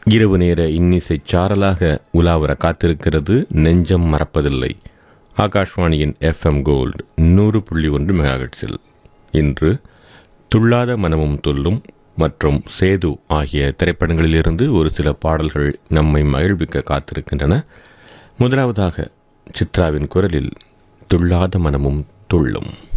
இரவு நேர இன்னிசை சாரலாக உலாவர காத்திருக்கிறது நெஞ்சம் மறப்பதில்லை. ஆகாஷ்வாணியின் FM கோல்டு 100.1 மெகாஹெர்ட்ஸில் இன்று துள்ளாத மனமும் துள்ளும் மற்றும் சேது ஆகிய திரைப்படங்களிலிருந்து ஒரு சில பாடல்கள் நம்மை மகிழ்விக்க காத்திருக்கின்றன. முதலாவதாக சித்ராவின் குரலில் துள்ளாத மனமும் துள்ளும்.